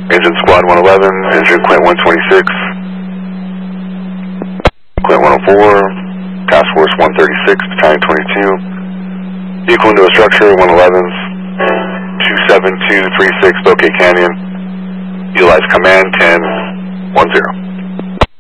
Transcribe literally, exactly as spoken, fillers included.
Engine Squad one eleven, Engine Quint one twenty-six, Quint one oh four, Task Force one thirty-six, Battalion twenty-two, vehicle into a structure, one eleven, two seven two three six, Bouquet Canyon, utilize command ten one zero.